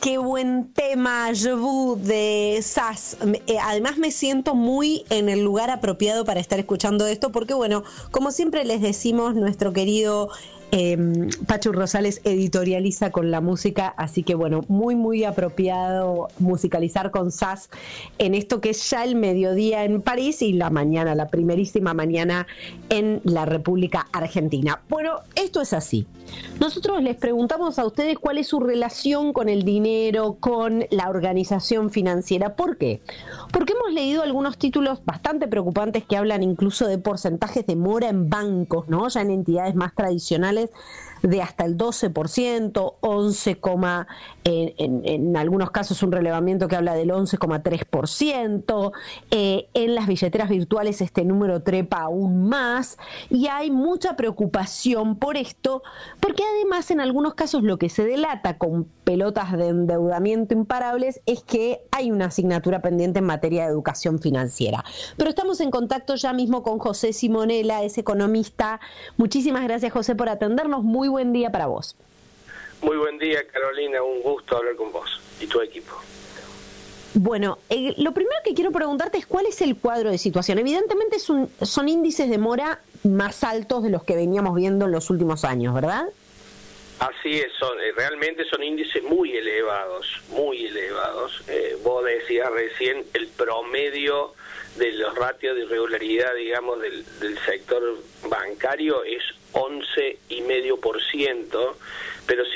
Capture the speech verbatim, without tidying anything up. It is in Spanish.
qué buen tema, Jobu, de S A S. Eh, además me siento muy en el lugar apropiado para estar escuchando esto, porque bueno, como siempre les decimos, nuestro querido eh, Pachu Rosales editorializa con la música, así que bueno, muy muy apropiado musicalizar con S A S en esto que es ya el mediodía en París y la mañana, la primerísima mañana en la República Argentina. Bueno, esto es así. Nosotros les preguntamos a ustedes cuál es su relación con el dinero, con la organización financiera. ¿Por qué? Porque hemos leído algunos títulos bastante preocupantes que hablan incluso de porcentajes de mora en bancos, ¿no? Ya en entidades más tradicionales de hasta el doce por ciento, once, en, en, en algunos casos un relevamiento que habla del once coma tres por ciento, eh, en las billeteras virtuales este número trepa aún más y hay mucha preocupación por esto, porque además en algunos casos lo que se delata con pelotas de endeudamiento imparables es que hay una asignatura pendiente en materia de educación financiera. Pero estamos en contacto ya mismo con José Simonella, es economista. Muchísimas gracias, José, por atendernos. Muy buen día para vos. Muy buen día, Carolina. Un gusto hablar con vos y tu equipo. Bueno, eh, lo primero que quiero preguntarte es cuál es el cuadro de situación. Evidentemente es un, son índices de mora más altos de los que veníamos viendo en los últimos años, ¿verdad? Así es, son, eh, realmente son índices muy elevados, muy elevados. Eh, vos decías recién el promedio de los ratios de irregularidad, digamos, del, del sector bancario es once coma cinco por ciento, pero